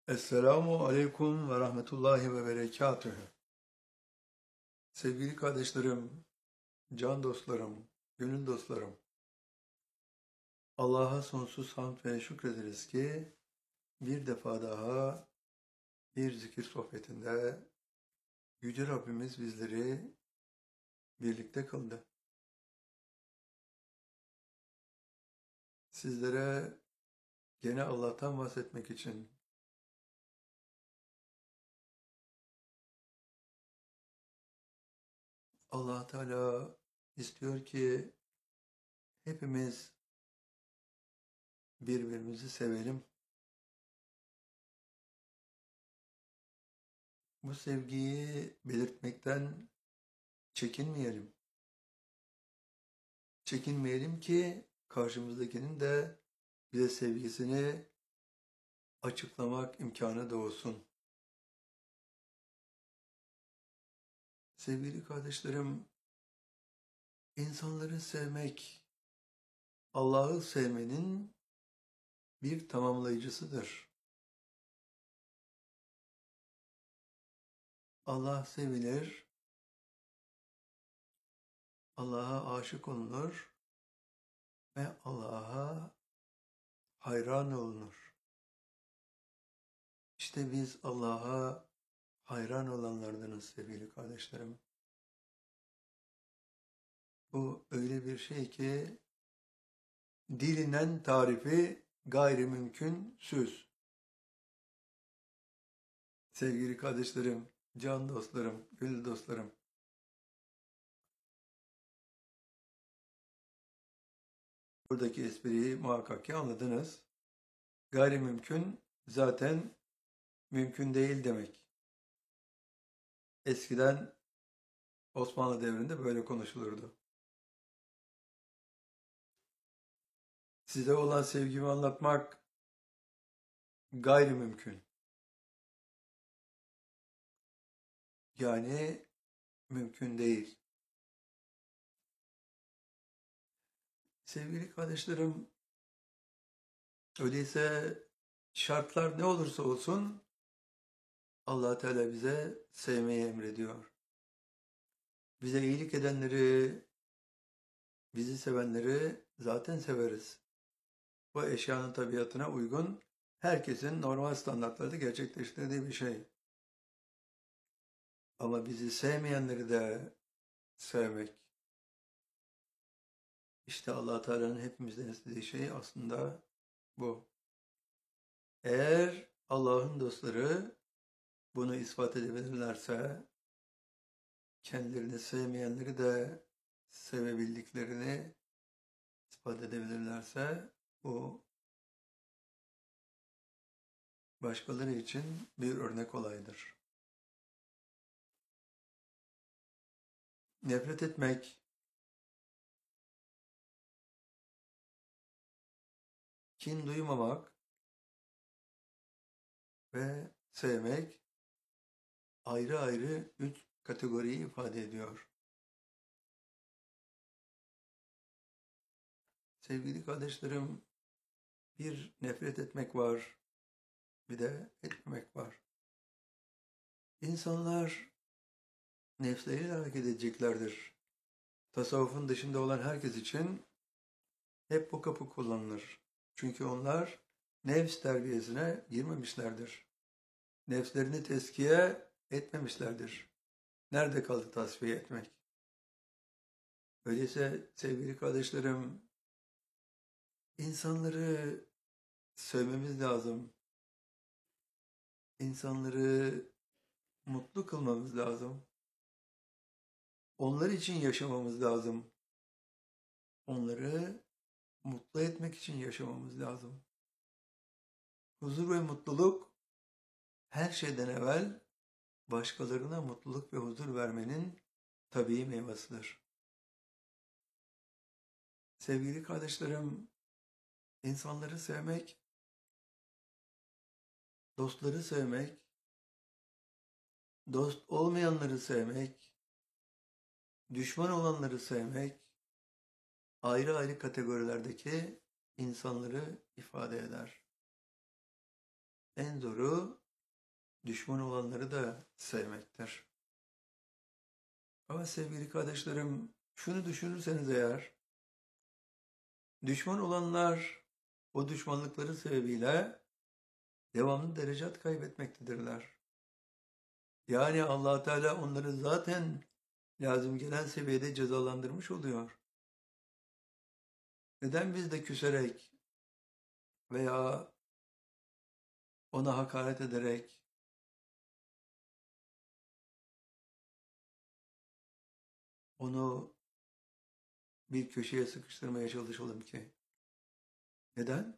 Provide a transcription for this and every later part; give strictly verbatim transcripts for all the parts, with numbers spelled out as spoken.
Esselamu Aleyküm ve Rahmetullahi ve Berekatühü. Sevgili kardeşlerim, can dostlarım, gönül dostlarım. Allah'a sonsuz hamd ve şükrederiz ki bir defa daha bir zikir sohbetinde Yüce Rabbimiz bizleri birlikte kıldı. Sizlere gene Allah'tan bahsetmek için Allah Teala istiyor ki hepimiz birbirimizi sevelim. Bu sevgiyi belirtmekten çekinmeyelim. Çekinmeyelim ki karşımızdakinin de bize sevgisini açıklamak imkanı doğsun. Sevgili kardeşlerim, insanları sevmek, Allah'ı sevmenin bir tamamlayıcısıdır. Allah sevilir, Allah'a aşık olunur ve Allah'a hayran olunur. İşte biz Allah'a hayran olanlardanız sevgili kardeşlerim. Bu öyle bir şey ki dilinen tarifi gayrimümkün süz. Sevgili kardeşlerim, can dostlarım, gül dostlarım. Buradaki espriyi muhakkak ki anladınız. Gayrimümkün zaten mümkün değil demek. Eskiden Osmanlı devrinde böyle konuşulurdu. Size olan sevgimi anlatmak gayrimümkün. Yani mümkün değil. Sevgili kardeşlerim, öyleyse şartlar ne olursa olsun Allah Teala bize sevmeyi emrediyor. Bize iyilik edenleri, bizi sevenleri zaten severiz. Bu eşyanın tabiatına uygun herkesin normal standartlarda gerçekleştirdiği bir şey. Ama bizi sevmeyenleri de sevmek. İşte Allah Teala'nın hepimizden istediği şey aslında bu. Eğer Allah'ın dostları bunu ispat edebilirlerse, kendilerini sevmeyenleri de sevebildiklerini ispat edebilirlerse, bu başkaları için bir örnek olaydır. Nefret etmek, kin duymamak ve sevmek ayrı ayrı üç kategoriyi ifade ediyor. Sevgili kardeşlerim, bir nefret etmek var, bir de etmemek var. İnsanlar nefsleriyle hareket edeceklerdir. Tasavvufun dışında olan herkes için hep bu kapı kullanılır. Çünkü onlar nefs terbiyesine girmemişlerdir. Nefslerini teskiye etmemişlerdir. Nerede kaldı tasfiye etmek? Öyleyse sevgili kardeşlerim, insanları sevmemiz lazım. İnsanları mutlu kılmamız lazım. Onlar için yaşamamız lazım. Onları mutlu etmek için yaşamamız lazım. Huzur ve mutluluk her şeyden evvel başkalarına mutluluk ve huzur vermenin tabii meyvasıdır. Sevgili kardeşlerim, insanları sevmek, dostları sevmek, dost olmayanları sevmek, düşman olanları sevmek, ayrı ayrı kategorilerdeki insanları ifade eder. en zoru düşman olanları da sevmektir. Ama sevgili kardeşlerim, şunu düşünürseniz eğer, düşman olanlar o düşmanlıkları sebebiyle devamlı derecat kaybetmektedirler. Yani Allah Teala onları zaten lazım gelen seviyede cezalandırmış oluyor. Neden biz de küserek veya ona hakaret ederek onu bir köşeye sıkıştırmaya çalışalım ki? Neden?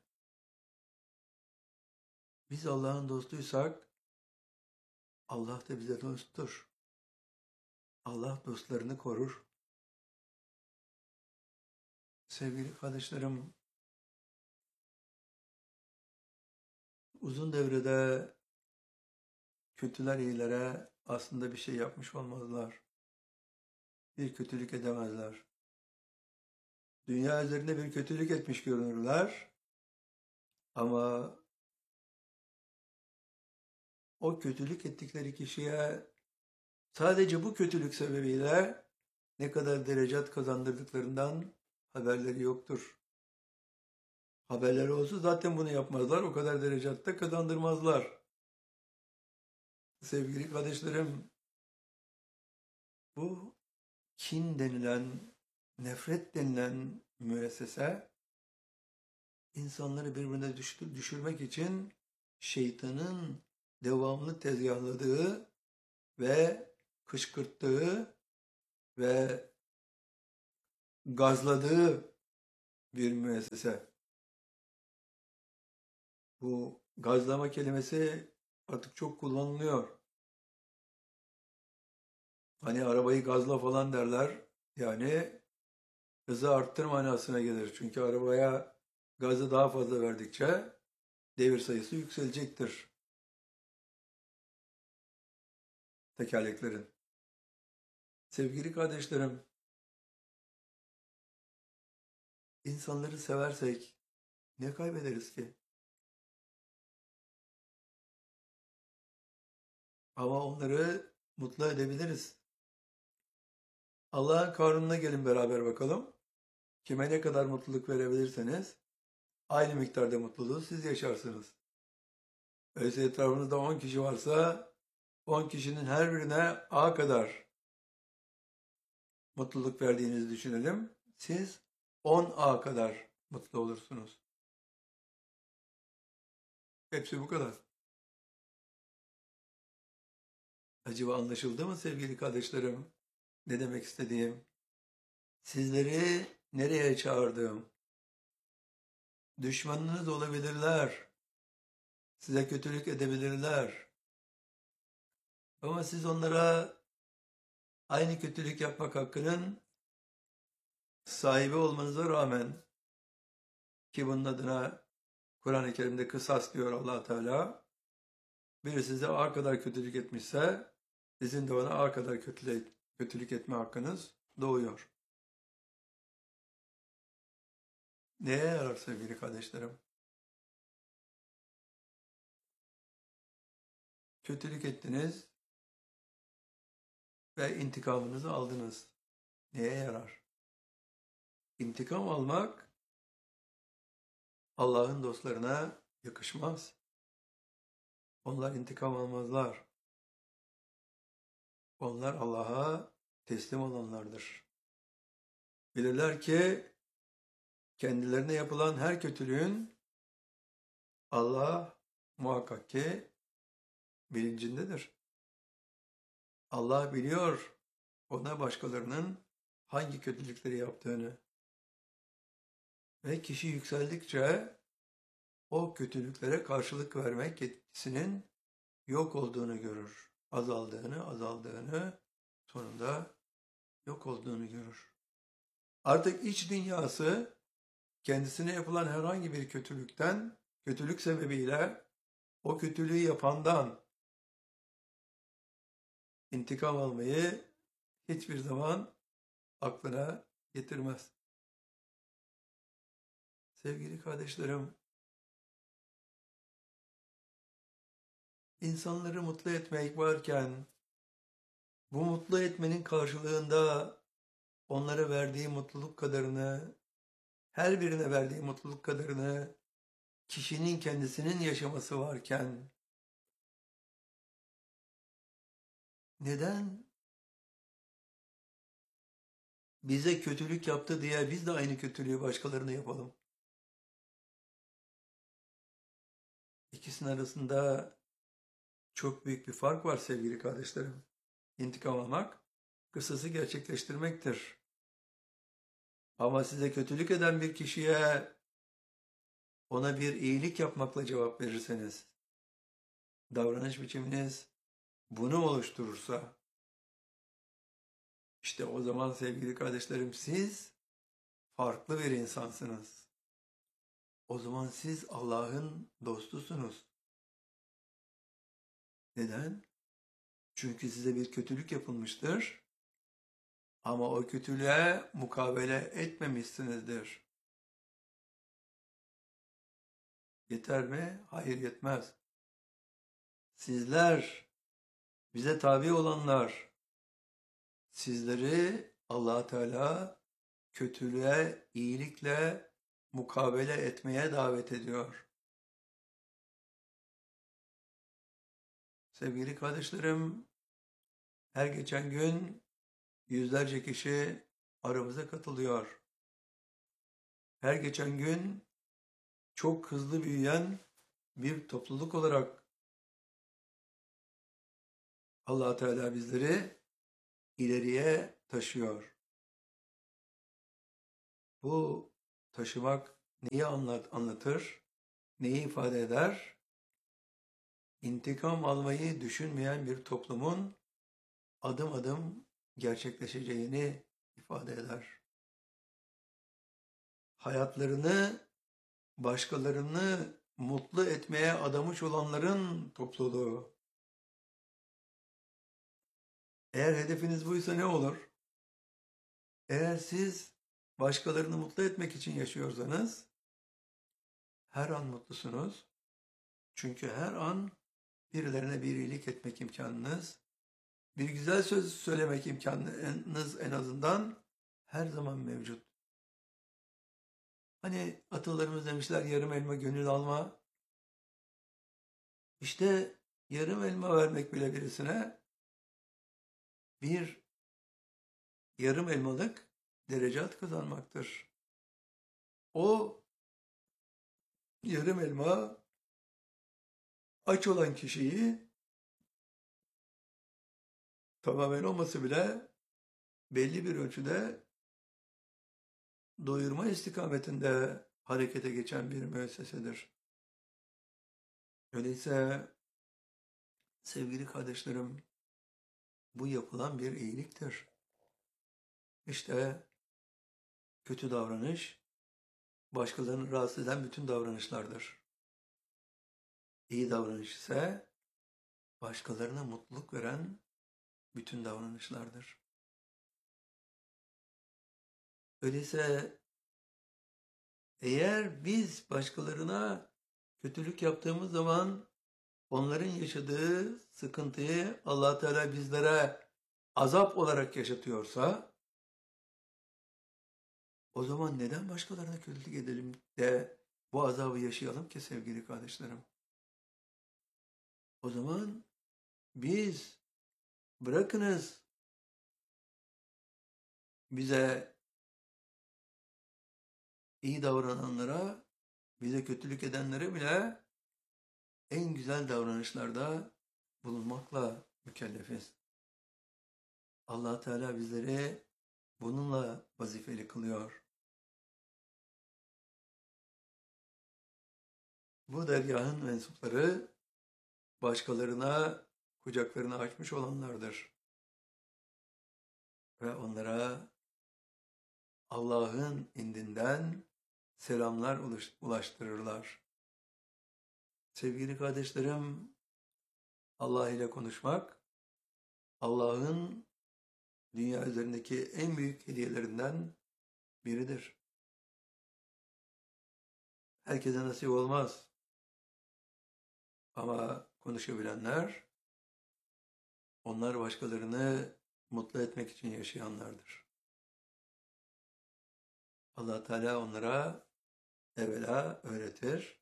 Biz Allah'ın dostuysak Allah da bize dosttur. Allah dostlarını korur. Sevgili kardeşlerim, uzun devrede kötüler iyilere aslında bir şey yapmış olmazlar. Bir kötülük edemezler. Dünya üzerinde bir kötülük etmiş görünürler ama o kötülük ettikleri kişiye sadece bu kötülük sebebiyle ne kadar derecat kazandırdıklarından haberleri yoktur. Haberleri olsa zaten bunu yapmazlar, o kadar derecatta kazandırmazlar. Sevgili kardeşlerim, bu kin denilen, nefret denilen müessese insanları birbirine düşürmek için şeytanın devamlı tezgahladığı ve kışkırttığı ve gazladığı bir müessese. Bu gazlama kelimesi artık çok kullanılıyor. Hani arabayı gazla falan derler. Yani hızı arttır manasına gelir. Çünkü arabaya gazı daha fazla verdikçe devir sayısı yükselecektir. Tekerleklerin. Sevgili kardeşlerim, insanları seversek ne kaybederiz ki? Ama onları mutlu edebiliriz. Allah'ın kanununa gelin beraber bakalım. Kime ne kadar mutluluk verebilirseniz aynı miktarda mutluluğu siz yaşarsınız. Öyleyse etrafınızda on kişi varsa on kişinin her birine A kadar mutluluk verdiğinizi düşünelim. Siz on A kadar mutlu olursunuz. Hepsi bu kadar. Acaba anlaşıldı mı sevgili kardeşlerim? Ne demek istediğim? Sizleri nereye çağırdım? Düşmanınız olabilirler. Size kötülük edebilirler. Ama siz onlara aynı kötülük yapmak hakkının sahibi olmanıza rağmen, ki bunun adına Kur'an-ı Kerim'de kısas diyor Allah Teala, biri size A kadar kötülük etmişse sizin de ona A kadar kötülük, kötülük etme hakkınız doğuyor. Neye yarar sevgili kardeşlerim? Kötülük ettiniz ve intikamınızı aldınız. Neye yarar? İntikam almak Allah'ın dostlarına yakışmaz. Onlar intikam almazlar. Onlar Allah'a teslim olanlardır. Bilirler ki kendilerine yapılan her kötülüğün Allah muhakkak ki bilincindedir. Allah biliyor ona başkalarının hangi kötülükleri yaptığını. Ve kişi yükseldikçe o kötülüklere karşılık vermek yetkisinin yok olduğunu görür. Azaldığını, azaldığını, sonunda yok olduğunu görür. Artık iç dünyası kendisine yapılan herhangi bir kötülükten, kötülük sebebiyle o kötülüğü yapandan intikam almayı hiçbir zaman aklına getirmez. Sevgili kardeşlerim, insanları mutlu etmek varken, bu mutlu etmenin karşılığında onlara verdiği mutluluk kadarını, her birine verdiği mutluluk kadarını kişinin kendisinin yaşaması varken, neden bize kötülük yaptı diye biz de aynı kötülüğü başkalarına yapalım? İkisinin arasında çok büyük bir fark var sevgili kardeşlerim. İntikam almak, kısası gerçekleştirmektir. Ama size kötülük eden bir kişiye ona bir iyilik yapmakla cevap verirseniz, davranış biçiminiz bunu oluşturursa, işte o zaman sevgili kardeşlerim siz farklı bir insansınız. O zaman siz Allah'ın dostusunuz. Neden? Çünkü size bir kötülük yapılmıştır ama o kötülüğe mukabele etmemişsinizdir. Yeter mi? Hayır, yetmez. Sizler, bize tabi olanlar, sizleri Allah Teala kötülüğe iyilikle mukabele etmeye davet ediyor. Sevgili kardeşlerim, her geçen gün yüzlerce kişi aramıza katılıyor. Her geçen gün çok hızlı büyüyen bir topluluk olarak Allah Teala bizleri ileriye taşıyor. Bu taşımak neyi anlat, anlatır, neyi ifade eder? İntikam almayı düşünmeyen bir toplumun adım adım gerçekleşeceğini ifade eder. Hayatlarını başkalarını mutlu etmeye adamış olanların topluluğu. Eğer hedefiniz buysa ne olur? Eğer siz başkalarını mutlu etmek için yaşıyorsanız her an mutlusunuz. Çünkü her an birilerine bir iyilik etmek imkanınız, bir güzel söz söylemek imkanınız en azından her zaman mevcut. Hani atalarımız demişler yarım elma gönül alma. İşte yarım elma vermek bile birisine bir yarım elmalık derecat kazanmaktır. O yarım elma aç olan kişiyi tamamen olması bile belli bir ölçüde doyurma istikametinde harekete geçen bir müessesedir. Öyleyse sevgili kardeşlerim, bu yapılan bir iyiliktir. İşte kötü davranış, başkalarını rahatsız eden bütün davranışlardır. İyi davranış ise başkalarına mutluluk veren bütün davranışlardır. Öyleyse eğer biz başkalarına kötülük yaptığımız zaman onların yaşadığı sıkıntıyı Allah Teala bizlere azap olarak yaşatıyorsa, o zaman neden başkalarına kötülük edelim de bu azabı yaşayalım ki sevgili kardeşlerim? O zaman biz bırakınız bize iyi davrananlara, bize kötülük edenlere bile en güzel davranışlarda bulunmakla mükellefiz. Allah Teala bizleri bununla vazifeli kılıyor. Bu dergahın mensupları başkalarına kucaklarını açmış olanlardır. Ve onlara Allah'ın indinden selamlar ulaştırırlar. Sevgili kardeşlerim, Allah ile konuşmak, Allah'ın dünya üzerindeki en büyük hediyelerinden biridir. Herkese nasip olmaz. Ama konuşabilenler, onlar başkalarını mutlu etmek için yaşayanlardır. Allah Teala onlara evvela öğretir,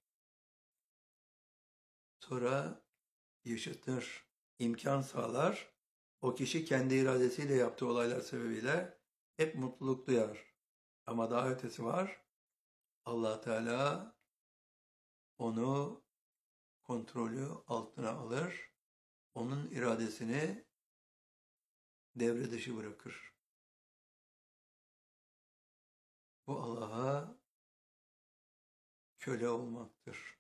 sonra yaşatır, imkan sağlar. O kişi kendi iradesiyle yaptığı olaylar sebebiyle hep mutluluk duyar. Ama daha ötesi var. Allah Teala onu kontrolü altına alır. Onun iradesini devre dışı bırakır. Bu Allah'a köle olmaktır.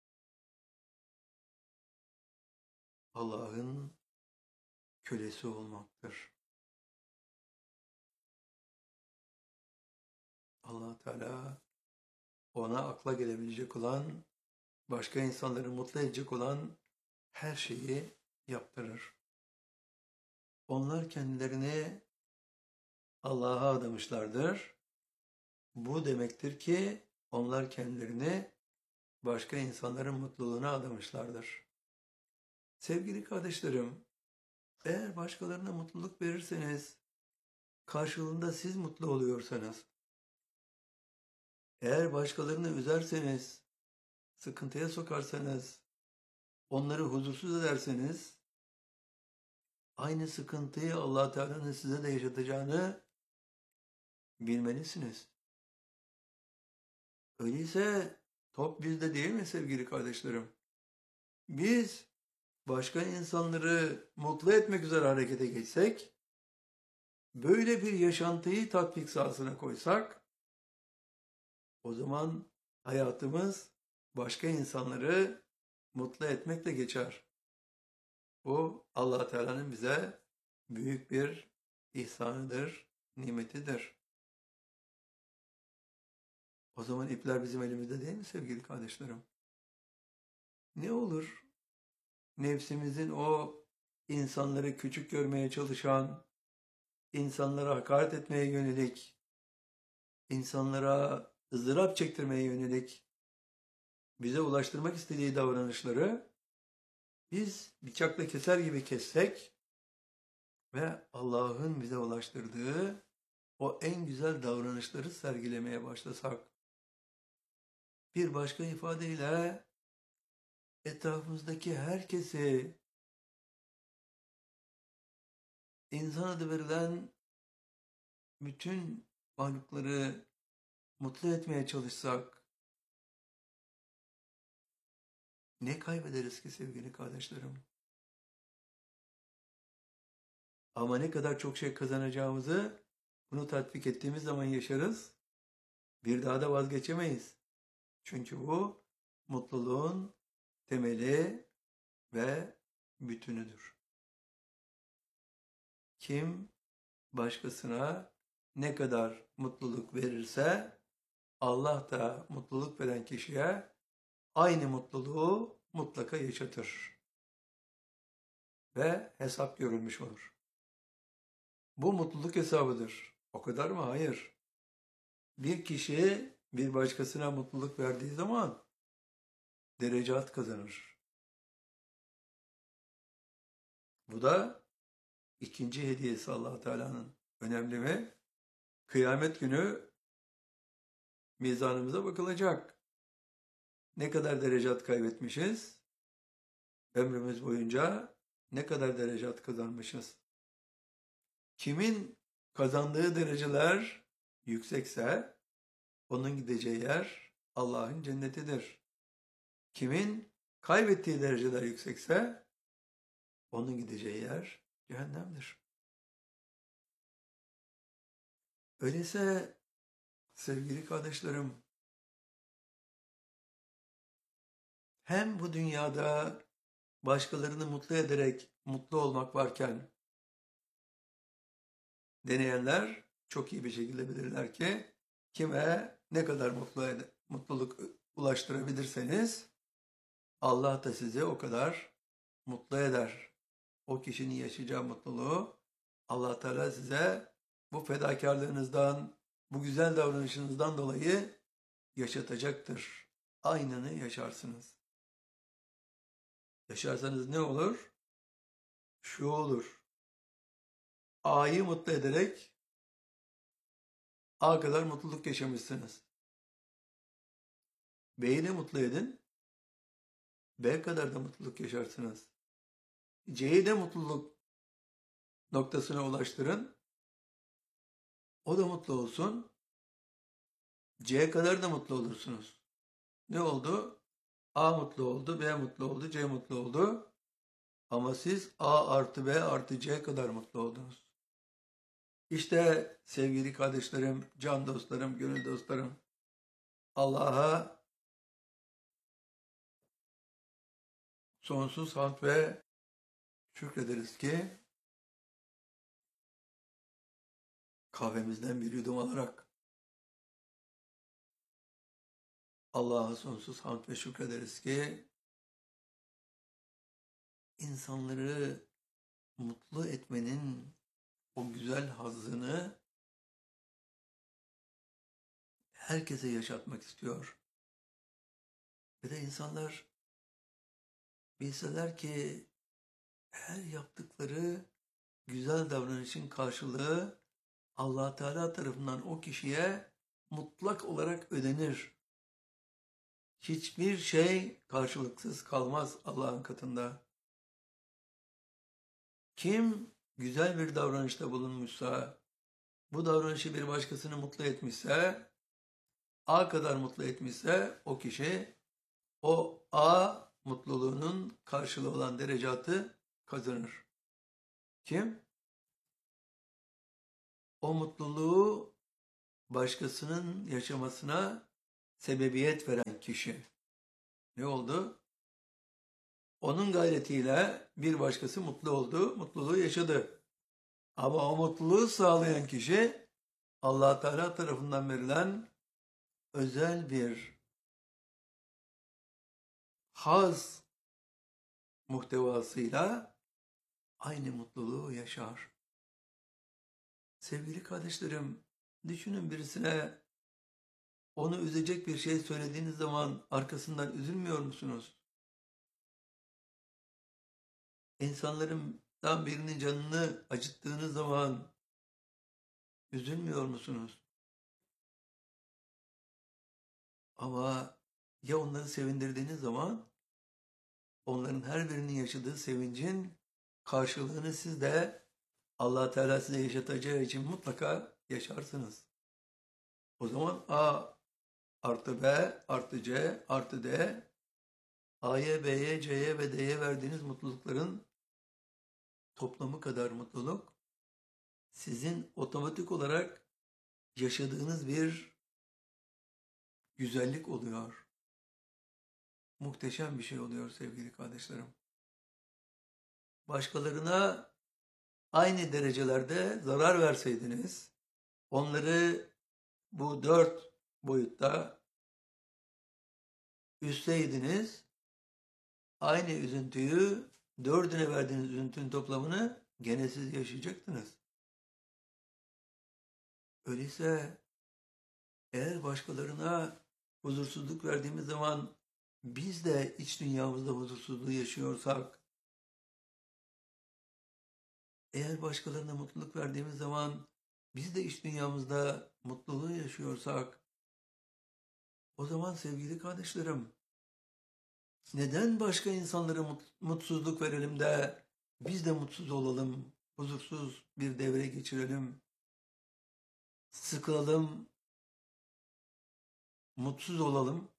Allah'ın kölesi olmaktır. Allah Teala ona akla gelebilecek olan, başka insanları mutlu edecek olan her şeyi yaptırır. Onlar kendilerini Allah'a adamışlardır. Bu demektir ki onlar kendilerini başka insanların mutluluğuna adamışlardır. Sevgili kardeşlerim, eğer başkalarına mutluluk verirseniz, karşılığında siz mutlu oluyorsanız, eğer başkalarını üzerseniz, sıkıntıya sokarsanız, onları huzursuz ederseniz, aynı sıkıntıyı Allah Teala'nın size de yaşatacağını bilmelisiniz. Öyleyse top bizde değil mi sevgili kardeşlerim? Biz başka insanları mutlu etmek üzere harekete geçsek, böyle bir yaşantıyı tatbik sahasına koysak, o zaman hayatımız başka insanları mutlu etmekle geçer. Bu Allah Teala'nın bize büyük bir ihsanıdır, nimetidir. O zaman ipler bizim elimizde değil mi sevgili kardeşlerim? Ne olur nefsimizin o insanları küçük görmeye çalışan, insanlara hakaret etmeye yönelik, insanlara ızdırap çektirmeye yönelik bize ulaştırmak istediği davranışları biz bıçakla keser gibi kessek ve Allah'ın bize ulaştırdığı o en güzel davranışları sergilemeye başlasak, bir başka ifadeyle etrafımızdaki herkesi, insan adı verilen bütün varlıkları mutlu etmeye çalışsak, ne kaybederiz ki sevgili kardeşlerim? Ama ne kadar çok şey kazanacağımızı bunu tatbik ettiğimiz zaman yaşarız. Bir daha da vazgeçemeyiz. Çünkü bu mutluluğun temeli ve bütünüdür. Kim başkasına ne kadar mutluluk verirse Allah da mutluluk veren kişiye aynı mutluluğu mutlaka yaşatır. Ve hesap görülmüş olur. Bu mutluluk hesabıdır. O kadar mı? Hayır. Bir kişi bir başkasına mutluluk verdiği zaman derecat kazanır. Bu da ikinci hediyesi Allah Teala'nın. Önemli mi? Kıyamet günü mizanımıza bakılacak. Ne kadar derecat kaybetmişiz? Ömrümüz boyunca ne kadar derecat kazanmışız? Kimin kazandığı dereceler yüksekse onun gideceği yer Allah'ın cennetidir. Kimin kaybettiği dereceler yüksekse onun gideceği yer cehennemdir. Öyleyse sevgili kardeşlerim, hem bu dünyada başkalarını mutlu ederek mutlu olmak varken, deneyenler çok iyi bir şekilde bilirler ki kime ne kadar mutlu ed- mutluluk ulaştırabilirseniz Allah da sizi o kadar mutlu eder. O kişinin yaşayacağı mutluluğu Allah Teala size bu fedakarlığınızdan, bu güzel davranışınızdan dolayı yaşatacaktır. Aynını yaşarsınız. Yaşarsanız ne olur? Şu olur. A'yı mutlu ederek A kadar mutluluk yaşamışsınız. B'yi de mutlu edin. B kadar da mutluluk yaşarsınız. C'yi de mutluluk noktasına ulaştırın. O da mutlu olsun. C kadar da mutlu olursunuz. Ne oldu? A mutlu oldu, B mutlu oldu, C mutlu oldu. Ama siz A artı B artı C kadar mutlu oldunuz. İşte sevgili kardeşlerim, can dostlarım, gönül dostlarım, Allah'a sonsuz hamd ve şükrederiz ki kahvemizden bir yudum alarak Allah'a sonsuz hamd ve şükrederiz ki insanları mutlu etmenin o güzel hazzını herkese yaşatmak istiyor. Ve de insanlar bilseler ki her yaptıkları güzel davranışın karşılığı Allah Teala tarafından o kişiye mutlak olarak ödenir. Hiçbir şey karşılıksız kalmaz Allah'ın katında. Kim güzel bir davranışta bulunmuşsa, bu davranışı bir başkasını mutlu etmişse, A kadar mutlu etmişse o kişi o A mutluluğunun karşılığı olan derecatı kazanır. Kim? O mutluluğu başkasının yaşamasına sebebiyet veren kişi. Ne oldu? Onun gayretiyle bir başkası mutlu oldu, mutluluğu yaşadı. Ama o mutluluğu sağlayan kişi Allah Teala tarafından verilen özel bir haz muhtevasıyla aynı mutluluğu yaşar. Sevgili kardeşlerim, düşünün birisine onu üzecek bir şey söylediğiniz zaman arkasından üzülmüyor musunuz? İnsanlardan birinin canını acıttığınız zaman üzülmüyor musunuz? Ama ya onları sevindirdiğiniz zaman onların her birinin yaşadığı sevincin karşılığını siz de Allah Teala size yaşatacağı için mutlaka yaşarsınız. O zaman A artı B artı C artı D, A'ya, B'ye, C'ye ve D'ye verdiğiniz mutlulukların toplamı kadar mutluluk sizin otomatik olarak yaşadığınız bir güzellik oluyor. Muhteşem bir şey oluyor sevgili kardeşlerim. Başkalarına aynı derecelerde zarar verseydiniz, onları bu dört boyutta üstleydiniz, aynı üzüntüyü, dördüne verdiğiniz üzüntünün toplamını gene siz yaşayacaktınız. Öyleyse eğer başkalarına huzursuzluk verdiğimiz zaman biz de iç dünyamızda huzursuzluğu yaşıyorsak, eğer başkalarına mutluluk verdiğimiz zaman biz de iç dünyamızda mutluluğu yaşıyorsak, o zaman sevgili kardeşlerim, neden başka insanlara mutsuzluk verelim de biz de mutsuz olalım, huzursuz bir devre geçirelim, sıkılalım, mutsuz olalım?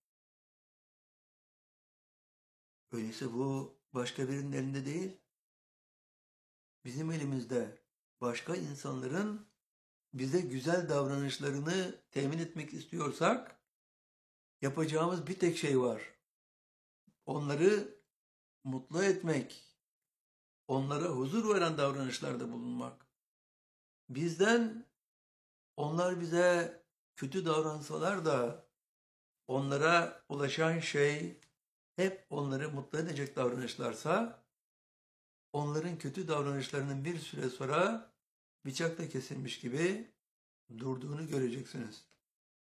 Öyleyse bu başka birinin elinde değil, bizim elimizde. Başka insanların bize güzel davranışlarını temin etmek istiyorsak yapacağımız bir tek şey var. Onları mutlu etmek, onlara huzur veren davranışlarda bulunmak. Bizden onlar bize kötü davransalar da onlara ulaşan şey hep onları mutlu edecek davranışlarsa, onların kötü davranışlarının bir süre sonra bıçakla kesilmiş gibi durduğunu göreceksiniz.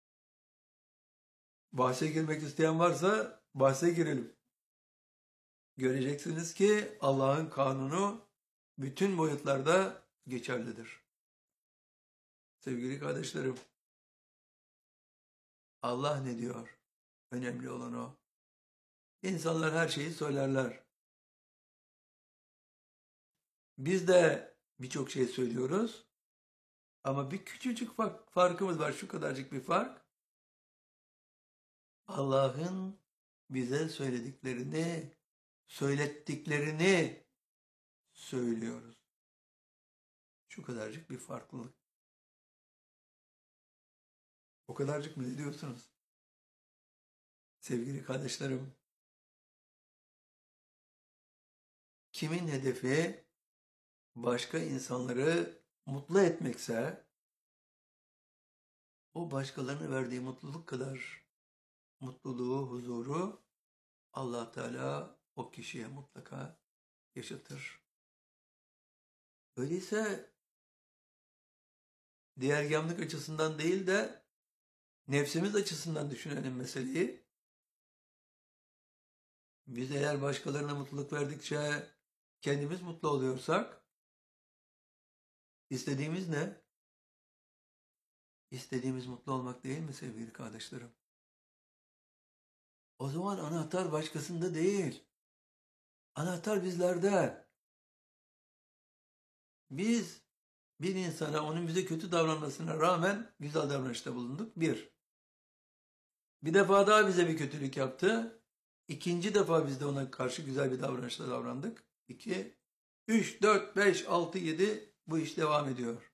Bahse girmek isteyen varsa bahse girelim. Göreceksiniz ki Allah'ın kanunu bütün boyutlarda geçerlidir. Sevgili kardeşlerim, Allah ne diyor? Önemli olan o. İnsanlar her şeyi söylerler. Biz de birçok şey söylüyoruz. Ama bir küçücük farkımız var. Şu kadarcık bir fark. Allah'ın bize söylediklerini, söylettiklerini söylüyoruz. Şu kadarcık bir farklılık. O kadarcık mı ne diyorsunuz? Sevgili kardeşlerim, kimin hedefi başka insanları mutlu etmekse, o başkalarına verdiği mutluluk kadar mutluluğu, huzuru Allah Teala o kişiye mutlaka yaşatır. Öyleyse diğergamlık açısından değil de nefsimiz açısından düşünelim meseleyi. Biz eğer başkalarına mutluluk verdikçe kendimiz mutlu oluyorsak istediğimiz ne? İstediğimiz mutlu olmak değil mi sevgili kardeşlerim? O zaman anahtar başkasında değil. Anahtar bizlerde. Biz bir insana onun bize kötü davranmasına rağmen güzel davranışta bulunduk. Bir. Bir defa daha bize bir kötülük yaptı. İkinci defa biz de ona karşı güzel bir davranışla davrandık. İki. Üç, dört, beş, altı, yedi bu iş devam ediyor.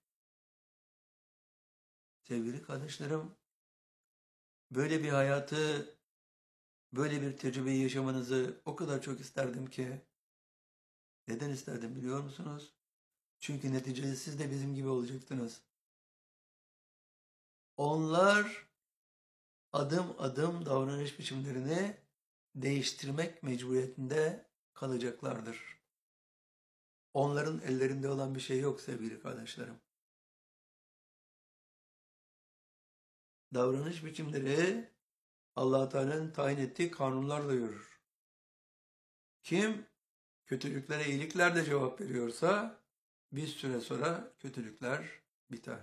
Sevgili kardeşlerim, böyle bir hayatı, böyle bir tecrübeyi yaşamanızı o kadar çok isterdim ki. Neden isterdim biliyor musunuz? Çünkü neticede siz de bizim gibi olacaktınız. Onlar adım adım davranış biçimlerini değiştirmek mecburiyetinde kalacaklardır. Onların ellerinde olan bir şey yok sevgili kardeşlerim. Davranış biçimleri Allah Teala'nın tayin ettiği kanunlarla yürür. Kim kötülüklere iyiliklerle cevap veriyorsa bir süre sonra kötülükler biter.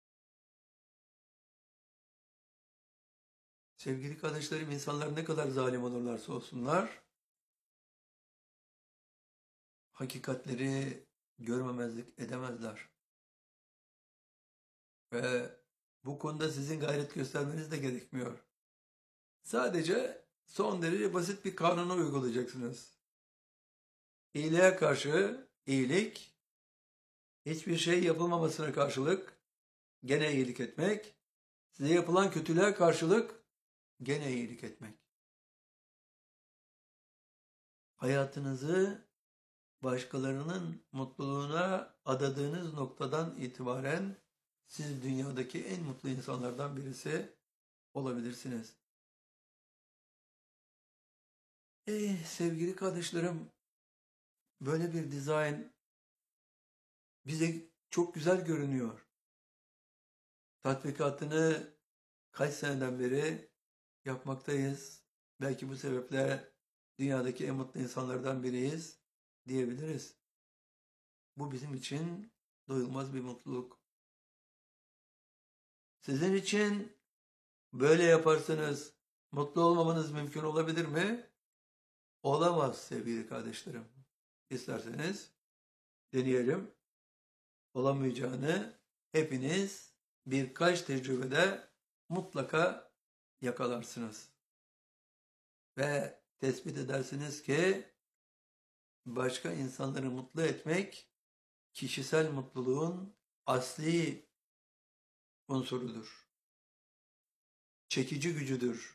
Sevgili kardeşlerim, insanlar ne kadar zalim olurlarsa olsunlar, hakikatleri görmemezlik edemezler. Ve bu konuda sizin gayret göstermeniz de gerekmiyor. Sadece son derece basit bir kanunu uygulayacaksınız. İyiliğe karşı iyilik, hiçbir şey yapılmamasına karşılık gene iyilik etmek, size yapılan kötülüğe karşılık gene iyilik etmek. Hayatınızı başkalarının mutluluğuna adadığınız noktadan itibaren siz dünyadaki en mutlu insanlardan birisi olabilirsiniz. Eh sevgili kardeşlerim, böyle bir dizayn bize çok güzel görünüyor. Tatbikatını kaç seneden beri yapmaktayız. Belki bu sebeple dünyadaki en mutlu insanlardan biriyiz diyebiliriz. Bu bizim için doyulmaz bir mutluluk. Sizin için böyle yaparsanız mutlu olmamanız mümkün olabilir mi? Olamaz sevgili kardeşlerim. İsterseniz deneyelim. Olamayacağını hepiniz birkaç tecrübede mutlaka yakalarsınız. Ve tespit edersiniz ki başka insanları mutlu etmek kişisel mutluluğun asli unsurudur. Çekici gücüdür.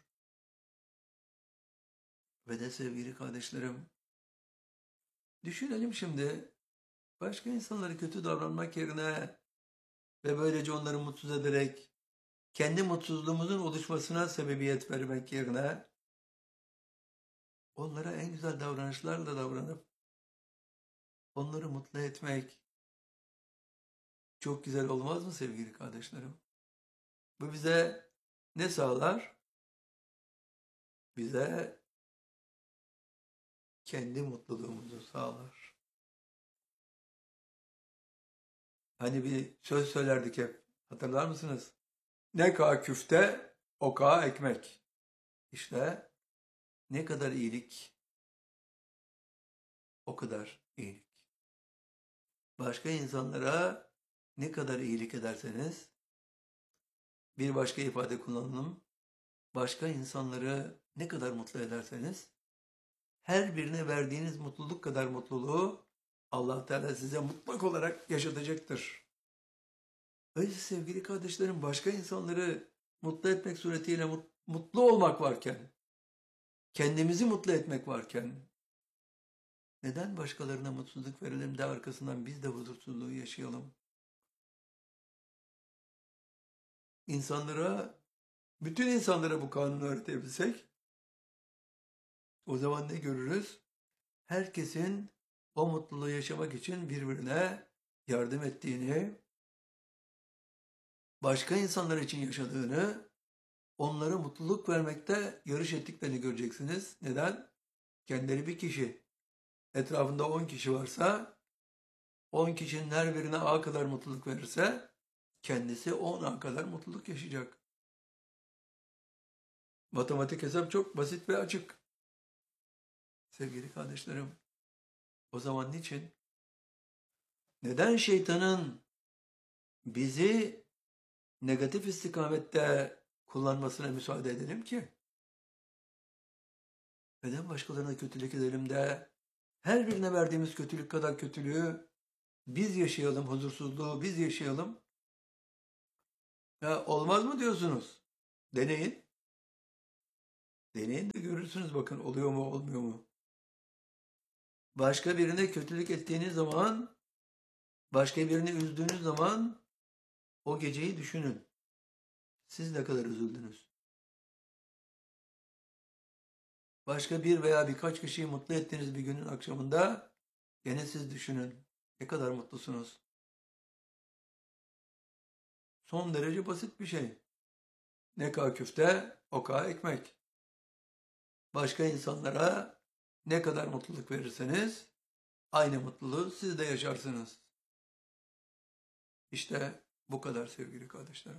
Ve de sevgili kardeşlerim, düşünelim şimdi, başka insanlara kötü davranmak yerine ve böylece onları mutsuz ederek kendi mutsuzluğumuzun oluşmasına sebebiyet vermek yerine onlara en güzel davranışlarla davranıp onları mutlu etmek çok güzel olmaz mı sevgili kardeşlerim? Bu bize ne sağlar? Bize kendi mutluluğumuzu sağlar. Hani bir söz söylerdik hep, hatırlar mısınız? Ne kadar küfte, o kadar ekmek. İşte ne kadar iyilik, o kadar iyilik. Başka insanlara ne kadar iyilik ederseniz, bir başka ifade kullanalım, başka insanları ne kadar mutlu ederseniz, her birine verdiğiniz mutluluk kadar mutluluğu Allah Teala size mutlak olarak yaşatacaktır. Öyleyse sevgili kardeşlerim, başka insanları mutlu etmek suretiyle mutlu olmak varken, kendimizi mutlu etmek varken, neden başkalarına mutsuzluk verelim de arkasından biz de huzursuzluğu yaşayalım? İnsanlara, bütün insanlara bu kanunu öğretebilsek, o zaman ne görürüz? Herkesin o mutluluğu yaşamak için birbirine yardım ettiğini, başka insanlar için yaşadığını, onlara mutluluk vermekte yarış ettiklerini göreceksiniz. Neden? Kendileri bir kişi, etrafında on kişi varsa, on kişinin her birine A kadar mutluluk verirse, kendisi on A kadar mutluluk yaşayacak. Matematik hesap çok basit ve açık. Sevgili kardeşlerim, o zaman niçin? Neden şeytanın bizi negatif istikamette kullanmasına müsaade edelim ki? Neden başkalarına kötülük edelim de her birine verdiğimiz kötülük kadar kötülüğü biz yaşayalım, huzursuzluğu biz yaşayalım? Ya olmaz mı diyorsunuz? Deneyin. Deneyin de görürsünüz bakın oluyor mu olmuyor mu? Başka birine kötülük ettiğiniz zaman, başka birini üzdüğünüz zaman o geceyi düşünün. Siz ne kadar üzüldünüz? Başka bir veya birkaç kişiyi mutlu ettiğiniz bir günün akşamında gene siz düşünün. Ne kadar mutlusunuz? Son derece basit bir şey. Ne kadar küfte, o kadar ekmek. Başka insanlara ne kadar mutluluk verirseniz aynı mutluluğu siz de yaşarsınız. İşte bu kadar sevgili kardeşlerim.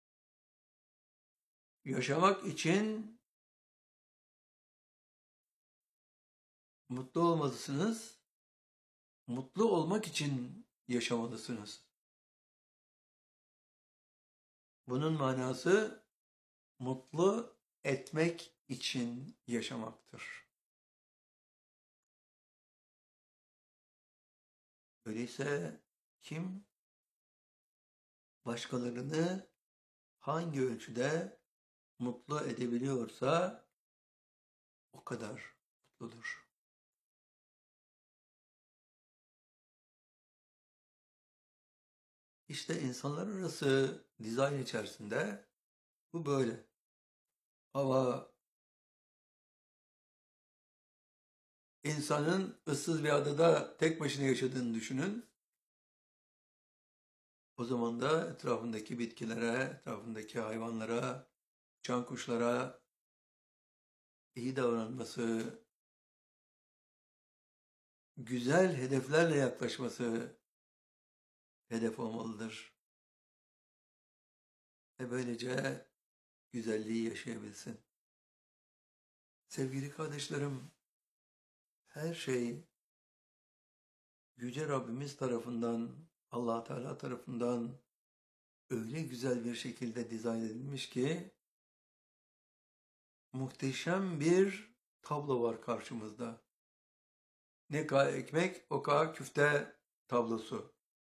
Yaşamak için mutlu olmalısınız. Mutlu olmak için yaşamalısınız. Bunun manası mutlu etmek için yaşamaktır. Öyleyse kim başkalarını hangi ölçüde mutlu edebiliyorsa o kadar mutludur. İşte insanlar arası dizayn içerisinde bu böyle. Ama insanın ıssız bir adada tek başına yaşadığını düşünün. O zaman da etrafındaki bitkilere, etrafındaki hayvanlara, uçan kuşlara iyi davranması, güzel hedeflerle yaklaşması hedef olmalıdır. Ve böylece güzelliği yaşayabilsin. Sevgili kardeşlerim, her şey Yüce Rabbimiz tarafından, Allah Teala tarafından öyle güzel bir şekilde dizayn edilmiş ki muhteşem bir tablo var karşımızda. Ne kadar ekmek, o kadar küfte tablosu.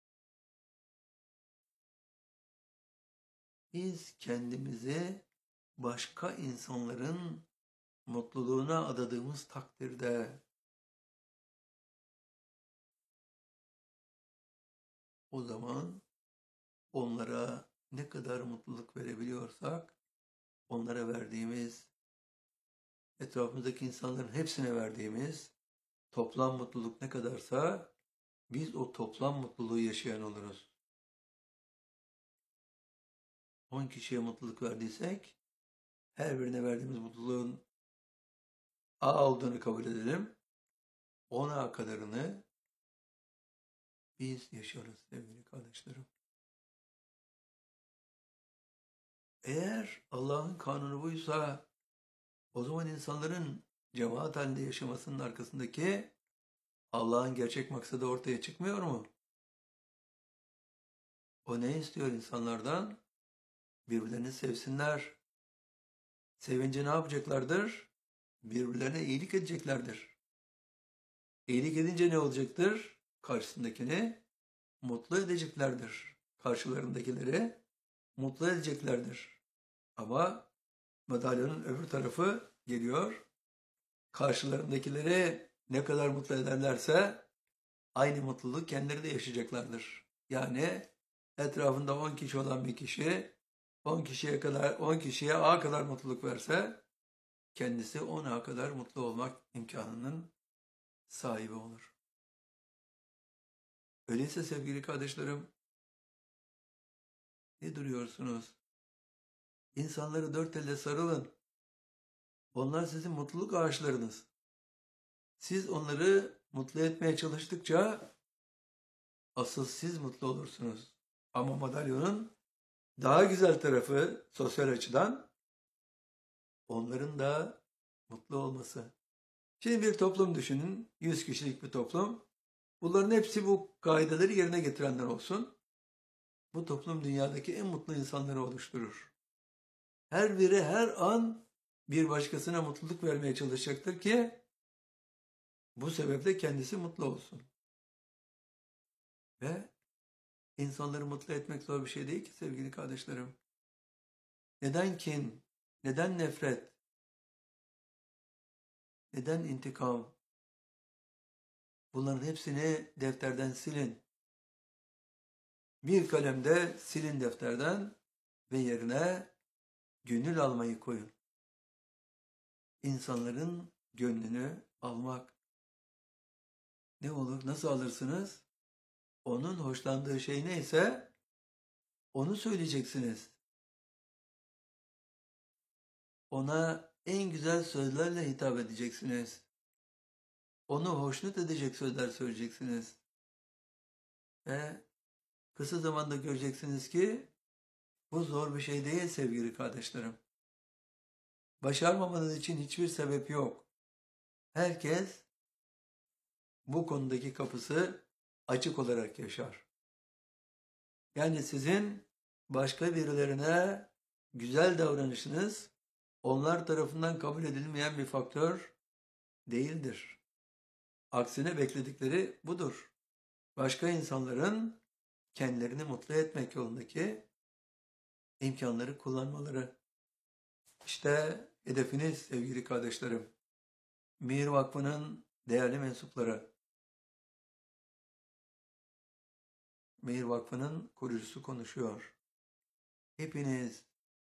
Biz kendimizi başka insanların mutluluğuna adadığımız takdirde o zaman onlara ne kadar mutluluk verebiliyorsak onlara verdiğimiz, etrafımızdaki insanların hepsine verdiğimiz toplam mutluluk ne kadarsa biz o toplam mutluluğu yaşayan oluruz. on kişiye mutluluk verdiysek her birine verdiğimiz mutluluğun A olduğunu kabul edelim. ona kadarını biz yaşarız sevgili kardeşlerim. Eğer Allah'ın kanunu buysa o zaman insanların cemaat halinde yaşamasının arkasındaki Allah'ın gerçek maksadı ortaya çıkmıyor mu? O ne istiyor insanlardan? Birbirlerini sevsinler. Sevince ne yapacaklardır? Birbirlerine iyilik edeceklerdir. İyilik edince ne olacaktır? Karşısındakini mutlu edeceklerdir. Karşılarındakileri mutlu edeceklerdir. Ama madalyonun öbür tarafı geliyor. Karşılarındakileri ne kadar mutlu ederlerse aynı mutluluk kendileri de yaşayacaklardır. Yani etrafında on kişi olan bir kişi on kişiye kadar on kişiye A kadar mutluluk verse kendisi on A kadar mutlu olmak imkanının sahibi olur. Öyleyse sevgili kardeşlerim, ne duruyorsunuz? İnsanları dört elle sarılın. Onlar sizin mutluluk ağaçlarınız. Siz onları mutlu etmeye çalıştıkça asıl siz mutlu olursunuz. Ama madalyonun daha güzel tarafı sosyal açıdan onların da mutlu olması. Şimdi bir toplum düşünün. yüz kişilik bir toplum. Bunların hepsi bu kaideleri yerine getirenler olsun. Bu toplum dünyadaki en mutlu insanları oluşturur. Her biri her an bir başkasına mutluluk vermeye çalışacaktır ki bu sebeple kendisi mutlu olsun. Ve insanları mutlu etmek zor bir şey değil ki sevgili kardeşlerim. Neden kin? Neden nefret? Neden intikam? Bunların hepsini defterden silin. Bir kalemde silin defterden ve yerine gönül almayı koyun. İnsanların gönlünü almak. Ne olur? Nasıl alırsınız? Onun hoşlandığı şey neyse onu söyleyeceksiniz. Ona en güzel sözlerle hitap edeceksiniz. Onu hoşnut edecek sözler söyleyeceksiniz. Ve kısa zamanda göreceksiniz ki bu zor bir şey değil sevgili kardeşlerim. Başarmamanız için hiçbir sebep yok. Herkes bu konudaki kapısı açık olarak yaşar. Yani sizin başka birilerine güzel davranışınız onlar tarafından kabul edilmeyen bir faktör değildir. Aksine bekledikleri budur. Başka insanların kendilerini mutlu etmek yolundaki imkanları kullanmaları. İşte hedefiniz sevgili kardeşlerim. Mihir Vakfı'nın değerli mensupları. Mihir Vakfı'nın kurucusu konuşuyor. Hepiniz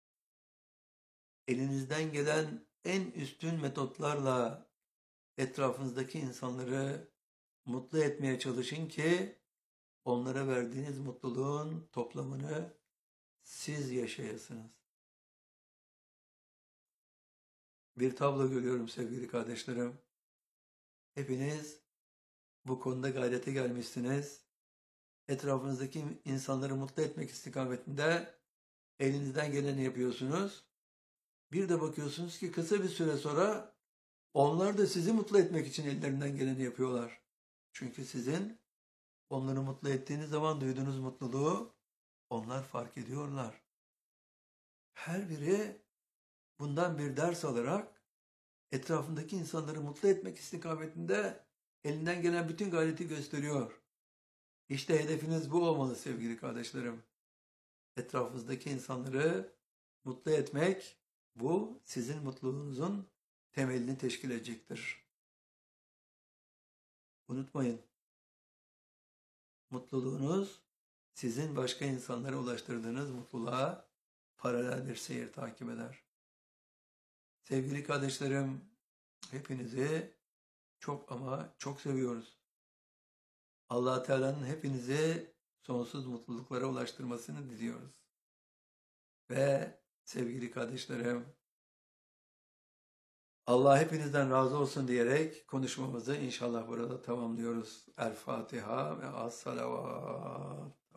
elinizden gelen en üstün metotlarla etrafınızdaki insanları mutlu etmeye çalışın ki onlara verdiğiniz mutluluğun toplamını siz yaşayasınız. Bir tablo görüyorum sevgili kardeşlerim. Hepiniz bu konuda gayrete gelmişsiniz. Etrafınızdaki insanları mutlu etmek istikametinde elinizden geleni yapıyorsunuz. Bir de bakıyorsunuz ki kısa bir süre sonra onlar da sizi mutlu etmek için ellerinden geleni yapıyorlar. Çünkü sizin onları mutlu ettiğiniz zaman duyduğunuz mutluluğu onlar fark ediyorlar. Her biri bundan bir ders alarak etrafındaki insanları mutlu etmek istikametinde elinden gelen bütün gayreti gösteriyor. İşte hedefiniz bu olmalı sevgili kardeşlerim. Etrafınızdaki insanları mutlu etmek, bu sizin mutluluğunuzun temelini teşkil edecektir. Unutmayın, mutluluğunuz sizin başka insanlara ulaştırdığınız mutluluğa paralel bir seyir takip eder. Sevgili kardeşlerim, hepinizi çok ama çok seviyoruz. Allah Teala'nın hepinizi sonsuz mutluluklara ulaştırmasını diliyoruz. Ve sevgili kardeşlerim, Allah hepinizden razı olsun diyerek konuşmamızı inşallah burada tamamlıyoruz. El Fatiha ve as salavat.